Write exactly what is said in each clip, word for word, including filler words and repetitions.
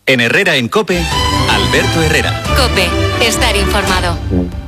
En Herrera en COPE, Alberto Herrera. COPE, estar informado.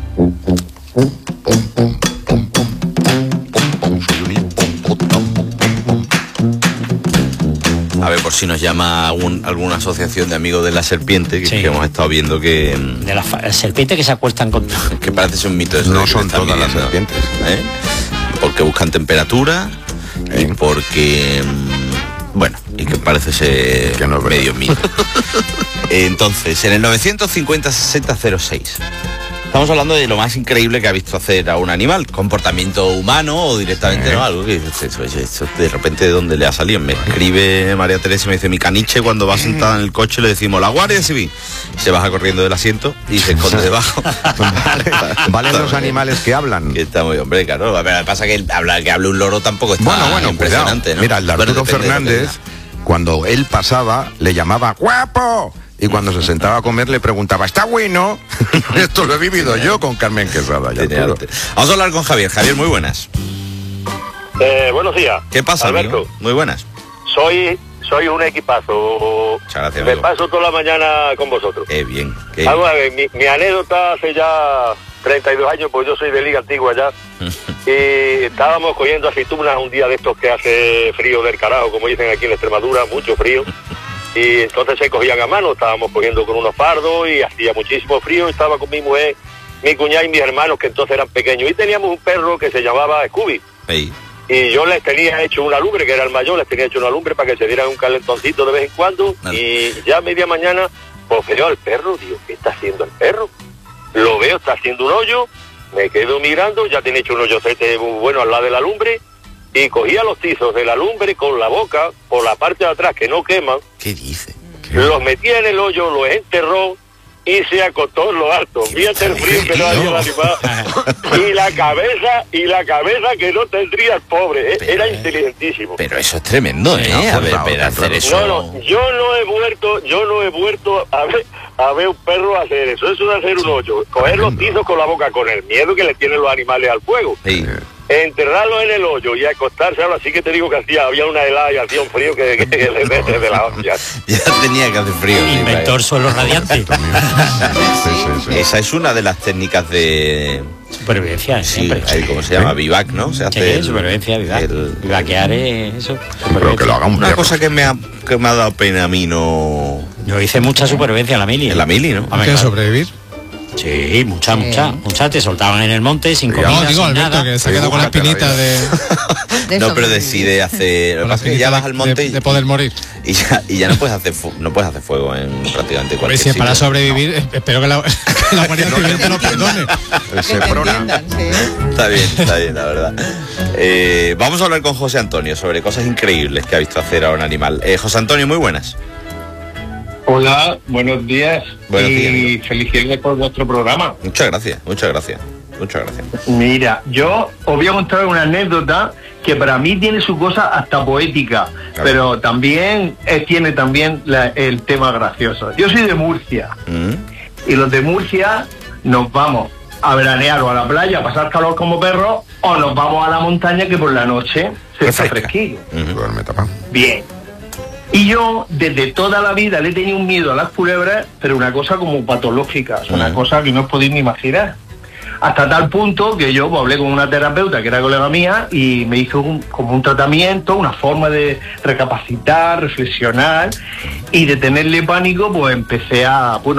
A ver, por si nos llama algún, alguna asociación de amigos de la serpiente, que, Sí. que hemos estado viendo que... De las fa- serpientes que se acuestan con... que parece ser un mito eso. No de que son están todas las viviendo, serpientes. ¿eh? Porque buscan temperatura y Sí. porque... mm, bueno, y que parece ser Que no es medio mito. Entonces, en el novecientos cincuenta sesenta cero seis... estamos hablando de lo más increíble que ha visto hacer a un animal, comportamiento humano o directamente Sí. no, algo que dices, oye, esto de repente de dónde le ha salido. Me escribe María Teresa y me dice, mi caniche cuando va sentada en el coche le decimos, la Guardia Civil. Se baja corriendo del asiento y se esconde debajo. Vale, valen los animales que hablan. Que está muy hombre, claro. Lo que pasa es que habla, que hable un loro tampoco está Bueno, bueno, impresionante, cuidado. ¿no? Mira, el de Bueno, Arturo depende de lo que Fernández, cuando él pasaba, le llamaba ¡guapo! Y cuando se sentaba a comer le preguntaba, ¿está bueno? Esto lo he vivido yo con Carmen Quesada. diga. Y Tiene Arturo. arte. Vamos a hablar con Javier. Javier, muy buenas. Eh, buenos días. ¿Qué pasa, Alberto? amigo? Muy buenas. Soy soy un equipazo. Muchas gracias, Me amigo. paso toda la mañana con vosotros. Qué bien. Qué Vamos a ver, mi, mi anécdota hace ya treinta y dos años, pues yo soy de Liga Antigua ya. Y estábamos cogiendo aceitunas un día de estos que hace frío del carajo, como dicen aquí en Extremadura, mucho frío. Y entonces se cogían a mano, estábamos cogiendo con unos fardos y hacía muchísimo frío. Estaba con mi mujer, mi cuñada y mis hermanos, que entonces eran pequeños. Y teníamos un perro que se llamaba Scooby. Ey. Y yo les tenía hecho una lumbre, que era el mayor, les tenía hecho una lumbre para que se dieran un calentoncito de vez en cuando. Vale. Y ya a media mañana, pues veo al perro, digo, ¿qué está haciendo el perro? Lo veo, está haciendo un hoyo, me quedo mirando, ya tiene hecho un hoyocete muy bueno al lado de la lumbre, y cogía los tizos de la lumbre con la boca, por la parte de atrás que no queman, ¿Qué dice? los metía en el hoyo, los enterró, y se acostó en lo alto. Fíjate el frío que no había el animal. Y la cabeza, y la cabeza que no tendría el pobre, ¿eh? Pero, Era eh, inteligentísimo. Pero eso es tremendo, ¿eh? no, a por ver, favor, pero hacer claro. eso... No, no, yo no he vuelto, yo no he vuelto a ver, a ver un perro hacer eso. Eso de hacer un hoyo, coger los tizos con la boca, con el miedo que le tienen los animales al fuego, Sí. enterrarlos en el hoyo y acostarse. Ahora sí que te digo que hacía, había una helada y hacía un frío que, que, que le mete de la hostia. Ya tenía que hacer frío. sí, Inventor suelo radiante. Sí, sí, sí. Esa es una de las técnicas de... Supervivencia, Sí, siempre. ahí, ¿cómo se llama? Vivac, ¿no? Se hace Sí, el- supervivencia, vivac. el- Vivaquear es eso. Pero que lo haga un Una perro. cosa que me ha, que me ha dado pena a mí no... Yo hice mucha supervivencia en la mili. En la mili, ¿no? Hombre, ¿Qué claro. sobrevivir? Sí, mucha, mucha, mucha. Te soltaban en el monte sin comida, No, digo sin Alberto, nada. que se ha quedado con la Dibújate la espinita vida. de, De No, eso pero me- decide hacer... Lo que con la pasa es que espinita ya vas de- al monte de, y, de poder morir. y ya, y ya no puedes hacer fu- no puedes hacer fuego en prácticamente Hombre, cualquier si es para sitio. sobrevivir, eh, espero que la, que la Guardia Civil te lo perdone. El Que te Seprona. entiendan, sí. Está bien, está bien, la verdad. Eh, vamos a hablar con José Antonio sobre cosas increíbles que ha visto hacer a un animal. Eh, José Antonio, muy buenas. Hola, buenos días Buenos y días, amigo. felicidades por vuestro programa. Muchas gracias, muchas gracias, muchas gracias. Mira, yo os voy a contar una anécdota que para mí tiene su cosa hasta poética, Claro. pero también eh, tiene también la- el tema gracioso. Yo soy de Murcia Mm. y los de Murcia nos vamos a veranear o a la playa, a pasar calor como perros, o nos vamos a la montaña que por la noche se está Refresca. fresquillo. Ujú. Duerme tapado. Bien. Y yo, desde toda la vida, le he tenido un miedo a las culebras, pero una cosa como patológica, es una Mm. cosa que no os podéis ni imaginar. Hasta tal punto que yo pues, hablé con una terapeuta que era colega mía y me hizo un- como un tratamiento, una forma de recapacitar, reflexionar, y de tenerle pánico, pues empecé a, bueno,